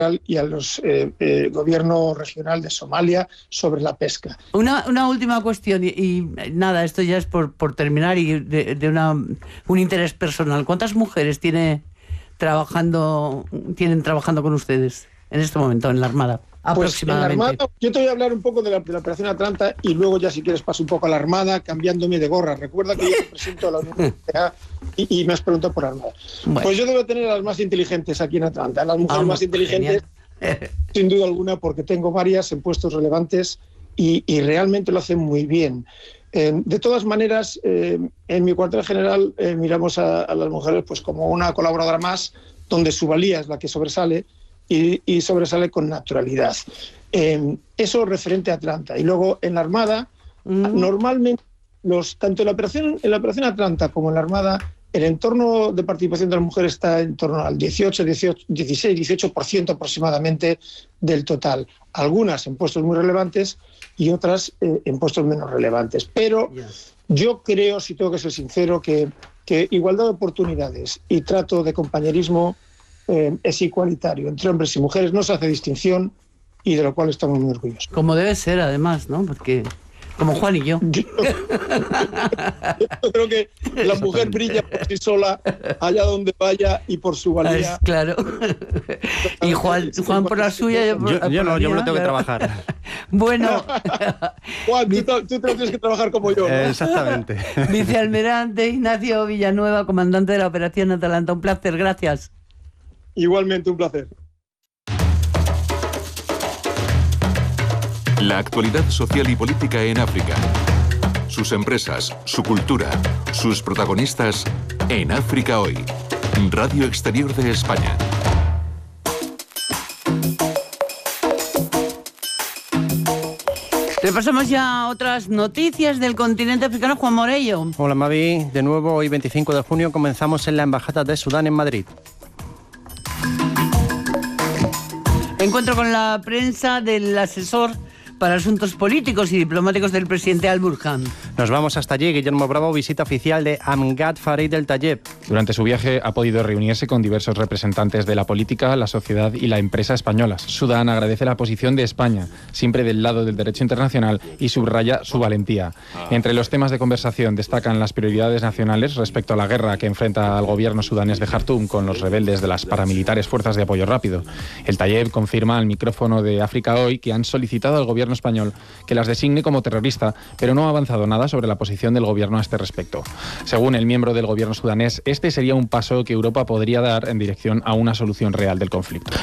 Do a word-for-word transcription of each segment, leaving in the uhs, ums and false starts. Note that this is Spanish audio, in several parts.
y a los eh, eh, gobierno regional de Somalia sobre la pesca. Una, una última cuestión y, y nada, esto ya es por, por terminar y de, de una, un interés personal. ¿Cuántas mujeres tiene trabajando, tienen trabajando con ustedes en este momento en la Armada? Pues en la Armada, yo te voy a hablar un poco de la, de la Operación Atlanta y luego ya si quieres paso un poco a la Armada cambiándome de gorra. Recuerda que yo represento a la Unión Europea y, y me has preguntado por Armada. Bueno. Pues yo debo tener a las más inteligentes aquí en Atlanta, las mujeres ah, más inteligentes, sin duda alguna, porque tengo varias en puestos relevantes y, y realmente lo hacen muy bien. Eh, de todas maneras, eh, en mi cuartel general eh, miramos a, a las mujeres pues como una colaboradora más, donde su valía es la que sobresale, Y, y sobresale con naturalidad. Eh, eso referente a Atlanta. Y luego en la Armada, mm. normalmente, los, tanto en la, operación, en la operación Atlanta como en la Armada, el entorno de participación de las mujeres está en torno al dieciocho, dieciocho, dieciséis, dieciocho por ciento aproximadamente del total. Algunas en puestos muy relevantes y otras eh, en puestos menos relevantes. Pero yes. yo creo, si tengo que ser sincero, que, que igualdad de oportunidades y trato de compañerismo Eh, es igualitario entre hombres y mujeres, no se hace distinción y de lo cual estamos muy orgullosos. Como debe ser, además, ¿no? Porque como Juan y yo. Yo, yo creo que la mujer brilla por sí sola, allá donde vaya y por su valía. Es claro. Y Juan, Juan por la suya. Yo, por, yo, por yo no, la yo mía, me lo tengo claro. que trabajar. Bueno. Juan, tú, tú te tienes que trabajar como yo, ¿no? Exactamente. Vicealmirante Ignacio Villanueva, comandante de la Operación Atalanta. Un placer, gracias. Igualmente, un placer. La actualidad social y política en África. Sus empresas, su cultura, sus protagonistas en África Hoy. Radio Exterior de España. Repasamos ya otras noticias del continente africano. Juan Morello. Hola Mavi, de nuevo hoy veinticinco de junio comenzamos en la Embajada de Sudán en Madrid. Encuentro con la prensa del asesor para asuntos políticos y diplomáticos del presidente Al-Burhan. Nos vamos hasta allí. Guillermo Bravo, visita oficial de Amgad Farid El Tayeb. Durante su viaje ha podido reunirse con diversos representantes de la política, la sociedad y la empresa españolas. Sudán agradece la posición de España, siempre del lado del derecho internacional, y subraya su valentía. Entre los temas de conversación destacan las prioridades nacionales respecto a la guerra que enfrenta al gobierno sudanés de Jartum con los rebeldes de las paramilitares Fuerzas de Apoyo Rápido. El Tayeb confirma al micrófono de África Hoy que han solicitado al gobierno español que las designe como terrorista, pero no ha avanzado nada sobre la posición del gobierno a este respecto. Según el miembro del gobierno sudanés, este sería un paso que Europa podría dar en dirección a una solución real del conflicto.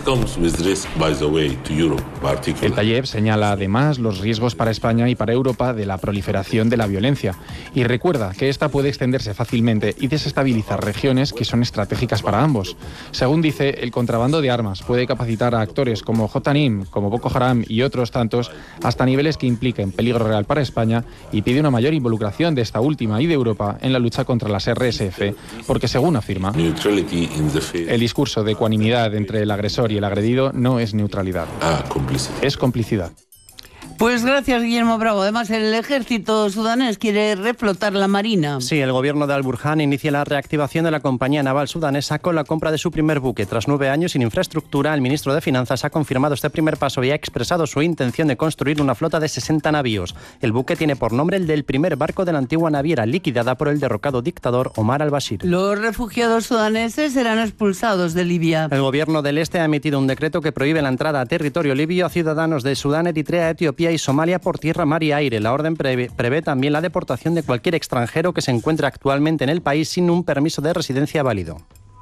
El Tayeb señala además los riesgos para España y para Europa de la proliferación de la violencia y recuerda que esta puede extenderse fácilmente y desestabilizar regiones que son estratégicas para ambos. Según dice, el contrabando de armas puede capacitar a actores como Jotanim, como Boko Haram y otros tantos hasta niveles que impliquen peligro real para España y pide una mayor involucración de esta última y de Europa en la lucha contra las erre ese efe, porque según afirma, el discurso de ecuanimidad entre el agresor y el agredido no es neutralidad, es complicidad. Pues gracias, Guillermo Bravo. Además, el ejército sudanés quiere reflotar la marina. Sí, el gobierno de Al-Burhan inicia la reactivación de la compañía naval sudanesa con la compra de su primer buque. Tras nueve años sin infraestructura, el ministro de Finanzas ha confirmado este primer paso y ha expresado su intención de construir una flota de sesenta navíos. El buque tiene por nombre el del primer barco de la antigua naviera liquidada por el derrocado dictador Omar al-Bashir. Los refugiados sudaneses serán expulsados de Libia. El gobierno del este ha emitido un decreto que prohíbe la entrada a territorio libio a ciudadanos de Sudán, Eritrea, Etiopía y Somalia por tierra, mar y aire. La orden prevé, prevé también la deportación de cualquier extranjero que se encuentre actualmente en el país sin un permiso de residencia válido.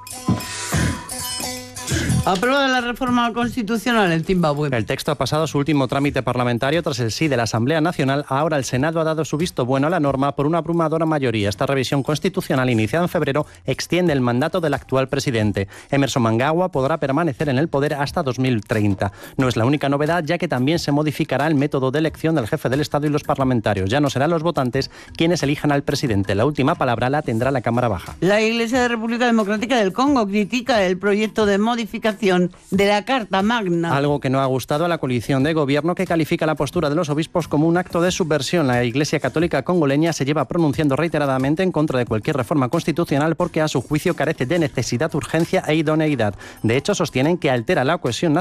Aprobada la reforma constitucional en Zimbabue. El texto ha pasado su último trámite parlamentario tras el sí de la Asamblea Nacional. Ahora el Senado ha dado su visto bueno a la norma por una abrumadora mayoría. Esta revisión constitucional, iniciada en febrero, extiende el mandato del actual presidente. Emmerson Mnangagwa podrá permanecer en el poder hasta dos mil treinta. No es la única novedad, ya que también se modificará el método de elección del jefe del Estado y los parlamentarios. Ya no serán los votantes quienes elijan al presidente. La última palabra la tendrá la Cámara Baja. La Iglesia de República Democrática del Congo critica el proyecto de modificación modificación de la Carta Magna. Algo que no ha gustado a la coalición de gobierno, que califica la postura de los obispos como un acto de subversión. La Iglesia Católica congoleña se lleva pronunciando reiteradamente en contra de cualquier reforma constitucional porque a su juicio carece de necesidad, urgencia e idoneidad. De hecho, sostienen que altera la cohesión nacional